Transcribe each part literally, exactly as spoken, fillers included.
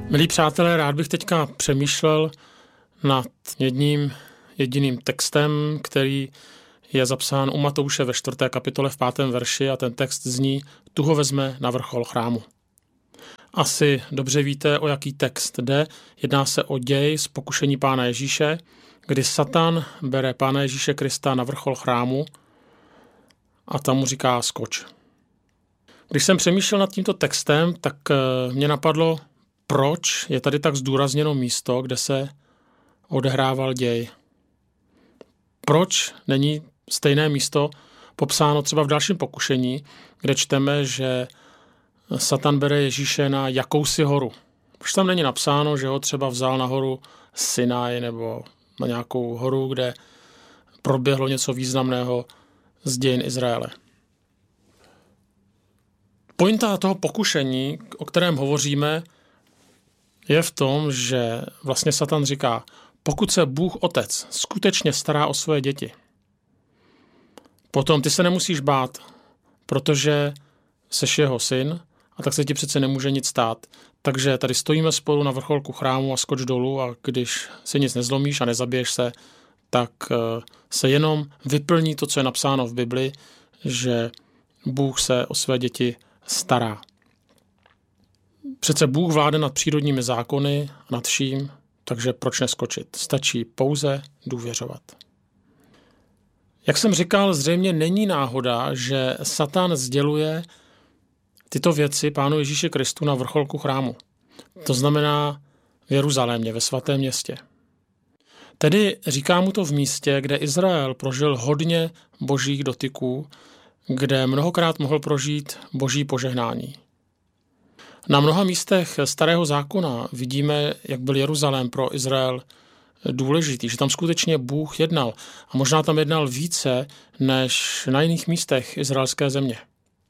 Milí přátelé, rád bych teďka přemýšlel nad jedním jediným textem, který je zapsán u Matouše ve čtvrté kapitole v pátém verši a ten text zní: Tu ho vezme na vrchol chrámu. Asi dobře víte, o jaký text jde. Jedná se o děj z pokušení Pána Ježíše, kdy Satan bere Pána Ježíše Krista na vrchol chrámu a tam mu říká skoč. Když jsem přemýšlel nad tímto textem, tak mě napadlo, proč je tady tak zdůrazněno místo, kde se odehrával děj. Proč není stejné místo popsáno třeba v dalším pokušení, kde čteme, že Satan bere Ježíše na jakousi horu. Proč tam není napsáno, že ho třeba vzal na horu Sinaj nebo na nějakou horu, kde proběhlo něco významného z dějin Izraele. Pointa toho pokušení, o kterém hovoříme, je v tom, že vlastně Satan říká, pokud se Bůh Otec skutečně stará o svoje děti, potom ty se nemusíš bát, protože seš jeho syn a tak se ti přece nemůže nic stát. Takže tady stojíme spolu na vrcholku chrámu a skoč dolů a když si nic nezlomíš a nezabiješ se, tak se jenom vyplní to, co je napsáno v Bibli, že Bůh se o své děti stará. Přece Bůh vládne nad přírodními zákony, nad vším, takže proč neskočit? Stačí pouze důvěřovat. Jak jsem říkal, zřejmě není náhoda, že Satan sděluje tyto věci Pánu Ježíši Kristu na vrcholku chrámu. To znamená v Jeruzalémě, ve svatém městě. Tedy říká mu to v místě, kde Izrael prožil hodně božích dotyků, kde mnohokrát mohl prožít boží požehnání. Na mnoha místech starého zákona vidíme, jak byl Jeruzalém pro Izrael důležitý, že tam skutečně Bůh jednal a možná tam jednal více než na jiných místech izraelské země.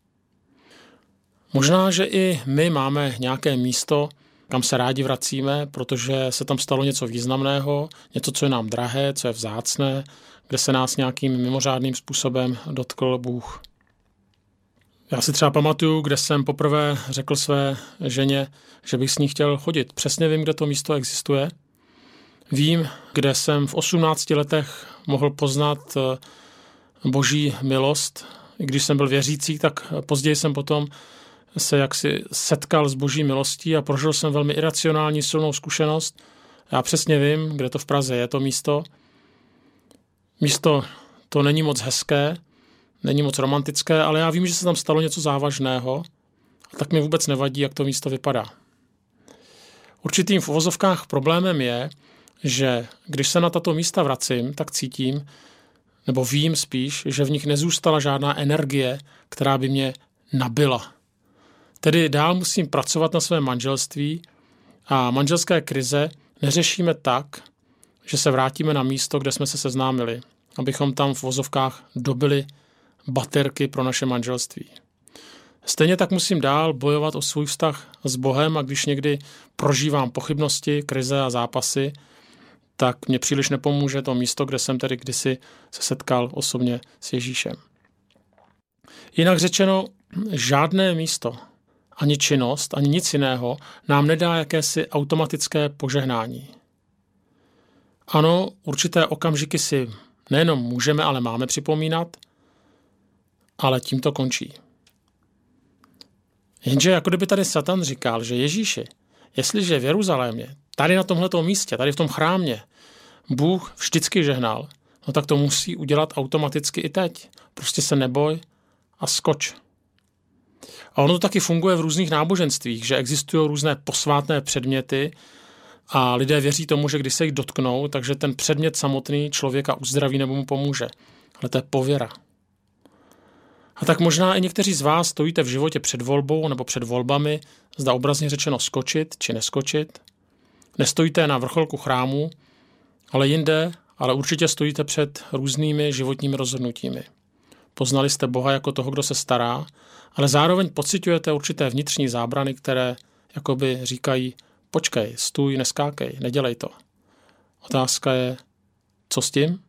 Možná, že i my máme nějaké místo, kam se rádi vracíme, protože se tam stalo něco významného, něco, co je nám drahé, co je vzácné, kde se nás nějakým mimořádným způsobem dotkl Bůh. Já si třeba pamatuju, kde jsem poprvé řekl své ženě, že bych s ní chtěl chodit. Přesně vím, kde to místo existuje. Vím, kde jsem v osmnácti letech mohl poznat boží milost. I když jsem byl věřící, tak později jsem potom se jaksi setkal s boží milostí a prožil jsem velmi iracionální silnou zkušenost. Já přesně vím, kde to v Praze je, to místo. Místo to není moc hezké, není moc romantické, ale já vím, že se tam stalo něco závažného a tak mi vůbec nevadí, jak to místo vypadá. Určitým v uvozovkách problémem je, že když se na tato místa vracím, tak cítím, nebo vím spíš, že v nich nezůstala žádná energie, která by mě nabila. Tedy dál musím pracovat na svém manželství a manželské krize neřešíme tak, že se vrátíme na místo, kde jsme se seznámili, abychom tam v uvozovkách dobili baterky pro naše manželství. Stejně tak musím dál bojovat o svůj vztah s Bohem a když někdy prožívám pochybnosti, krize a zápasy, tak mě příliš nepomůže to místo, kde jsem tedy kdysi se setkal osobně s Ježíšem. Jinak řečeno, žádné místo, ani činnost, ani nic jiného nám nedá jakési automatické požehnání. Ano, určité okamžiky si nejenom můžeme, ale máme připomínat, ale tím to končí. Jenže jako kdyby tady Satan říkal, že Ježíši, jestliže v Jeruzalémě, tady na tomhletom místě, tady v tom chrámě, Bůh vždycky žehnal, no tak to musí udělat automaticky i teď. Prostě se neboj a skoč. A ono to taky funguje v různých náboženstvích, že existují různé posvátné předměty a lidé věří tomu, že když se jich dotknou, takže ten předmět samotný člověka uzdraví nebo mu pomůže. Ale to je pověra. A tak možná i někteří z vás stojíte v životě před volbou nebo před volbami, zda obrazně řečeno skočit či neskočit. Nestojíte na vrcholku chrámu, ale jinde, ale určitě stojíte před různými životními rozhodnutími. Poznali jste Boha jako toho, kdo se stará, ale zároveň pociťujete určité vnitřní zábrany, které jakoby říkají, počkej, stůj, neskákej, nedělej to. Otázka je, co s tím?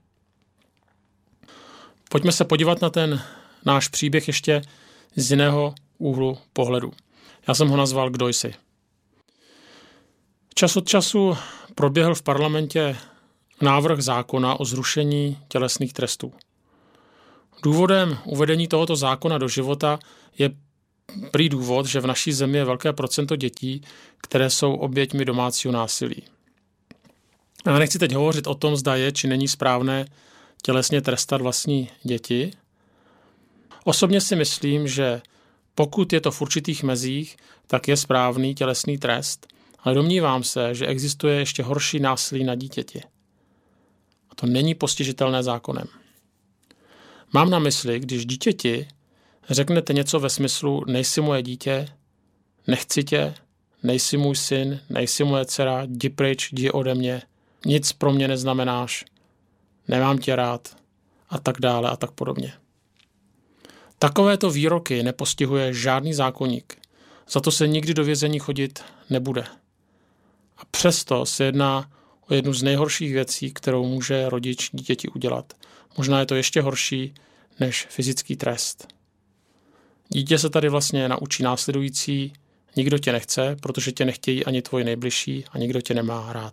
Pojďme se podívat na ten náš příběh ještě z jiného úhlu pohledu. Já jsem ho nazval Kdo jsi. Čas od času proběhl v parlamentě návrh zákona o zrušení tělesných trestů. Důvodem uvedení tohoto zákona do života je prý důvod, že v naší zemi je velké procento dětí, které jsou oběťmi domácího násilí. Já nechci teď hovořit o tom, zda je či není správné tělesně trestat vlastní děti. Osobně si myslím, že pokud je to v určitých mezích, tak je správný tělesný trest, ale domnívám se, že existuje ještě horší násilí na dítěti. A to není postižitelné zákonem. Mám na mysli, když dítěti řeknete něco ve smyslu nejsi moje dítě, nechci tě, nejsi můj syn, nejsi moje dcera, jdi pryč, jdi ode mě, nic pro mě neznamenáš, nemám tě rád a tak dále a tak podobně. Takovéto výroky nepostihuje žádný zákoník, za to se nikdy do vězení chodit nebude. A přesto se jedná o jednu z nejhorších věcí, kterou může rodič dítěti udělat. Možná je to ještě horší než fyzický trest. Dítě se tady vlastně naučí následující: nikdo tě nechce, protože tě nechtějí ani tvoji nejbližší a nikdo tě nemá rád.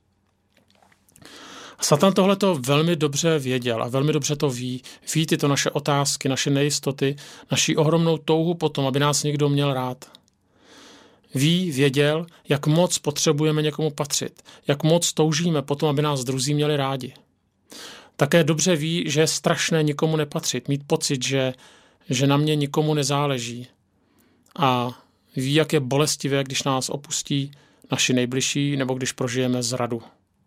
A Satan tohleto velmi dobře věděl a velmi dobře to ví. Ví tyto naše otázky, naše nejistoty, naši ohromnou touhu potom, aby nás někdo měl rád. Ví, věděl, jak moc potřebujeme někomu patřit, jak moc toužíme potom, aby nás druzí měli rádi. Také dobře ví, že je strašné nikomu nepatřit, mít pocit, že, že na mě nikomu nezáleží. A ví, jak je bolestivé, když nás opustí naši nejbližší nebo když prožijeme zradu.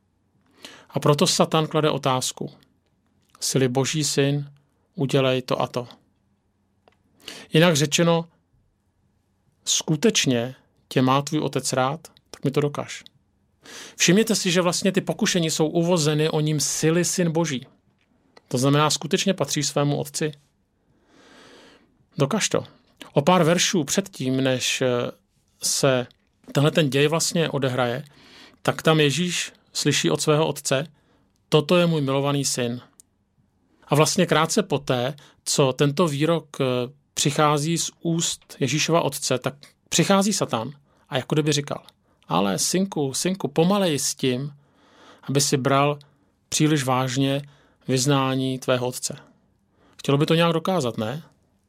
A proto Satan klade otázku: jsi-li Boží syn, udělej to a to. Jinak řečeno, skutečně tě má tvůj otec rád, tak mi to dokaž. Všimněte si, že vlastně ty pokušení jsou uvozeny o ním sily syn Boží. To znamená, skutečně patří svému otci. Dokaž to. O pár veršů předtím, než se tenhle ten děj vlastně odehraje, tak tam Ježíš slyší od svého otce: toto je můj milovaný syn. A vlastně krátce poté, co tento výrok přichází z úst Ježíšova otce, tak přichází Satan a jako kdyby říkal: ale synku, synku, pomalej s tím, aby si bral příliš vážně vyznání tvého otce. Chtělo by to nějak dokázat, ne?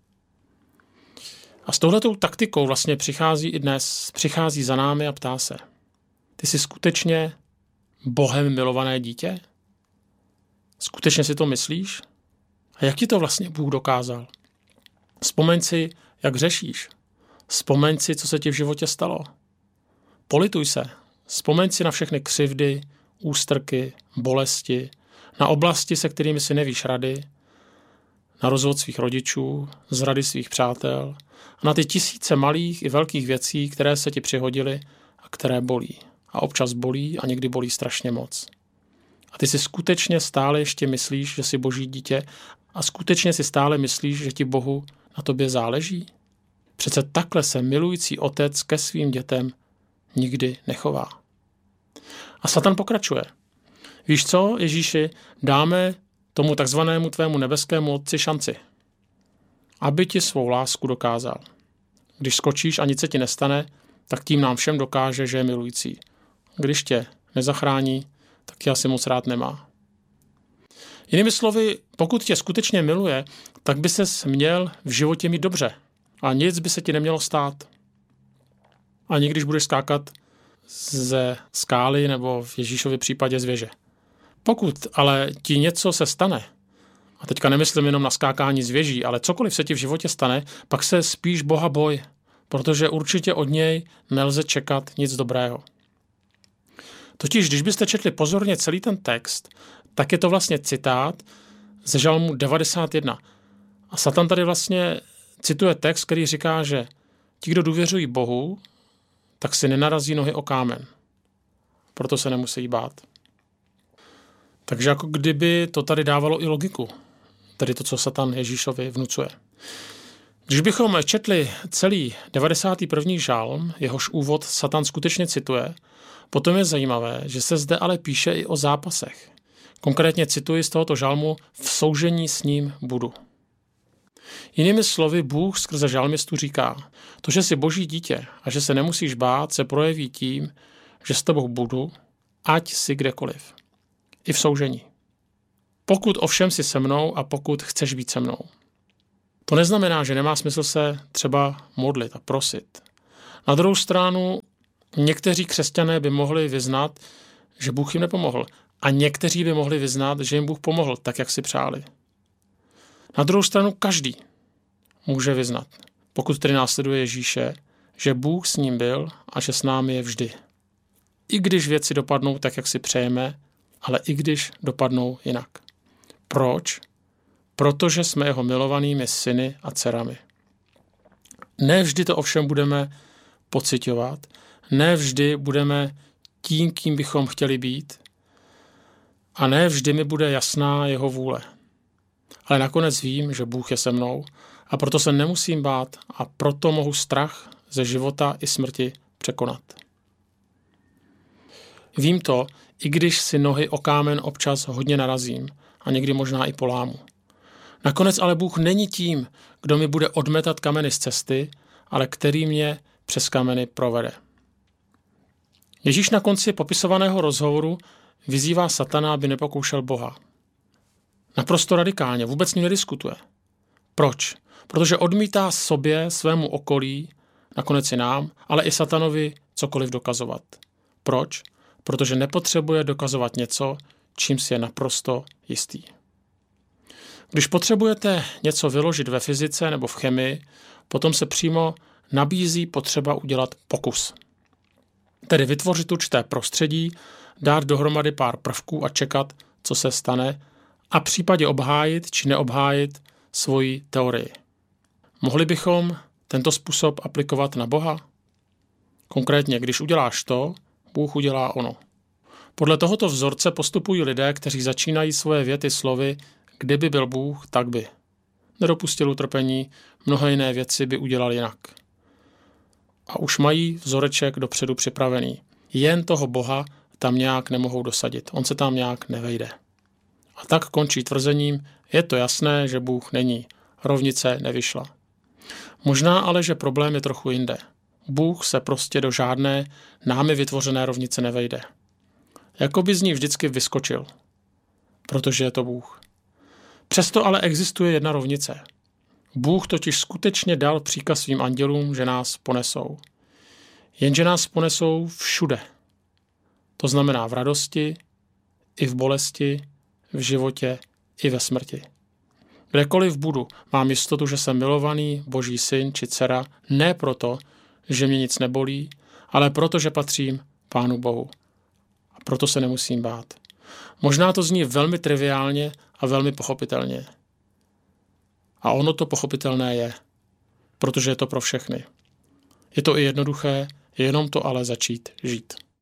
A s touhletou taktikou vlastně přichází i dnes, přichází za námi a ptá se: ty jsi skutečně Bohem milované dítě? Skutečně si to myslíš? A jak ti to vlastně Bůh dokázal? Vzpomeň si, jak řešíš. Vzpomeň si, co se ti v životě stalo. Polituj se. Vzpomeň si na všechny křivdy, ústrky, bolesti, na oblasti, se kterými si nevíš rady, na rozvod svých rodičů, zrady svých přátel a na ty tisíce malých i velkých věcí, které se ti přihodily a které bolí. A občas bolí a někdy bolí strašně moc. A ty si skutečně stále ještě myslíš, že jsi Boží dítě a skutečně si stále myslíš, že ti Bohu na tobě záleží? Přece takhle se milující otec ke svým dětem nikdy nechová. A Satan pokračuje. Víš co, Ježíši, dáme tomu takzvanému tvému nebeskému otci šanci, aby ti svou lásku dokázal. Když skočíš a nic se ti nestane, tak tím nám všem dokáže, že je milující. Když tě nezachrání, tak tě asi moc rád nemá. Jinými slovy, pokud tě skutečně miluje, tak by ses měl v životě mít dobře a nic by se ti nemělo stát. Ani když budeš skákat ze skály nebo v Ježíšově případě z věže. Pokud ale ti něco se stane, a teďka nemyslím jenom na skákání z věží, ale cokoliv se ti v životě stane, pak se spíš Boha boj, protože určitě od něj nelze čekat nic dobrého. Totiž, když byste četli pozorně celý ten text, tak je to vlastně citát ze Žalmu devadesát jedna. A Satan tady vlastně cituje text, který říká, že ti, kdo důvěřují Bohu, tak si nenarazí nohy o kámen. Proto se nemusí bát. Takže jako kdyby to tady dávalo i logiku. Tedy to, co Satan Ježíšovi vnucuje. Když bychom četli celý devadesátý první žalm, jehož úvod Satan skutečně cituje, potom je zajímavé, že se zde ale píše i o zápasech. Konkrétně cituji z tohoto žalmu: v soužení s ním budu. Jinými slovy, Bůh skrze žalmistu říká: to, že jsi Boží dítě a že se nemusíš bát, se projeví tím, že s tebou budu, ať jsi kdekoliv. I v soužení. Pokud ovšem jsi se mnou a pokud chceš být se mnou. To neznamená, že nemá smysl se třeba modlit a prosit. Na druhou stranu někteří křesťané by mohli vyznat, že Bůh jim nepomohl. A někteří by mohli vyznat, že jim Bůh pomohl, tak jak si přáli. Na druhou stranu každý může vyznat, pokud tedy následuje Ježíše, že Bůh s ním byl a že s námi je vždy. I když věci dopadnou tak, jak si přejeme, ale i když dopadnou jinak. Proč? Protože jsme jeho milovanými syny a dcerami. Ne vždy to ovšem budeme pociťovat, ne vždy budeme tím, kým bychom chtěli být, a ne vždy mi bude jasná jeho vůle. Ale nakonec vím, že Bůh je se mnou a proto se nemusím bát a proto mohu strach ze života i smrti překonat. Vím to, i když si nohy o kámen občas hodně narazím a někdy možná i polámu. Nakonec ale Bůh není tím, kdo mi bude odmetat kameny z cesty, ale který mě přes kameny provede. Ježíš na konci popisovaného rozhovoru vyzývá satana, aby nepokoušel Boha. Naprosto radikálně, vůbec s ním nediskutuje. Proč? Protože odmítá sobě, svému okolí, nakonec i nám, ale i satanovi cokoliv dokazovat. Proč? Protože nepotřebuje dokazovat něco, čím si je naprosto jistý. Když potřebujete něco vyložit ve fyzice nebo v chemii, potom se přímo nabízí potřeba udělat pokus. Tedy vytvořit určité prostředí, dát dohromady pár prvků a čekat, co se stane, a v případě obhájit či neobhájit svoji teorii. Mohli bychom tento způsob aplikovat na Boha? Konkrétně, když uděláš to, Bůh udělá ono. Podle tohoto vzorce postupují lidé, kteří začínají svoje věty slovy kdyby byl Bůh, tak by. Nedopustil utrpení, mnohé jiné věci by udělal jinak. A už mají vzoreček dopředu připravený. Jen toho Boha tam nějak nemohou dosadit. On se tam nějak nevejde. A tak končí tvrzením, je to jasné, že Bůh není. Rovnice nevyšla. Možná ale, že problém je trochu jinde. Bůh se prostě do žádné námi vytvořené rovnice nevejde. Jako by z ní vždycky vyskočil. Protože je to Bůh. Přesto ale existuje jedna rovnice. Bůh totiž skutečně dal příkaz svým andělům, že nás ponesou. Jenže nás ponesou všude. To znamená v radosti, i v bolesti, v životě, i ve smrti. Kdekoliv budu, mám jistotu, že jsem milovaný Boží syn či dcera, ne proto, že mě nic nebolí, ale proto, že patřím Pánu Bohu. A proto se nemusím bát. Možná to zní velmi triviálně a velmi pochopitelně. A ono to pochopitelné je, protože je to pro všechny. Je to i jednoduché, jenom to ale začít žít.